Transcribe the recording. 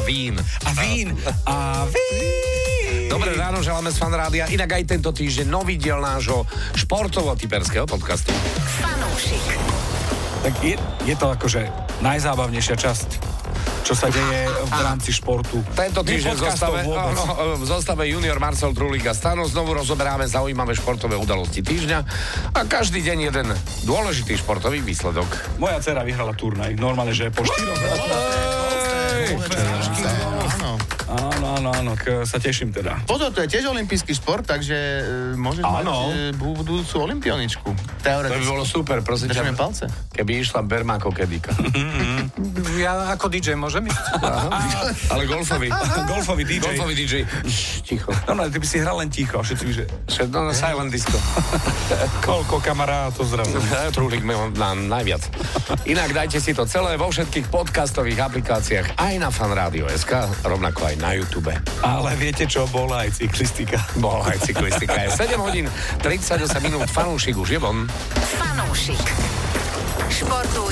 vín. A vín. Dobré ráno, želáme z Fan Rádia. Inak aj tento týždeň nový diel nášho športovo-typerského podcastu. Fanúšik. Tak je to akože najzábavnejšia časť, čo sa deje v rámci športu. Tento týždeň v zostave junior Marcel Trulík a Stano znovu rozoberáme zaujímavé športové udalosti týždňa a každý deň jeden dôležitý športový výsledok. Moja dcera vyhrala turnaj. Normálne, že po 4 Áno, sa teším teda. Pozor, to je tiež olympijský šport, takže môžeš mať budúcu olympioničku. To by bolo super, prosím ťa. Palce. Keby išla Berma ako kedíka. Ja ako DJ môžem ísť? Ale golfový. Golfový DJ. Golfový DJ. Ticho. No, ty by si hral len ticho. Všetci by, že... Silent disco. Koľko kamarátov zrazu. Trulík mám najviac. Inak dajte si to celé vo všetkých podcastových aplikáciách, aj na fanradio.sk, rovnako aj na YouTube. Ale viete čo, bola aj cyklistika. Bola aj cyklistika. 7 hodín 38 minút, fanúšik už je von. Fanúšik. Športuj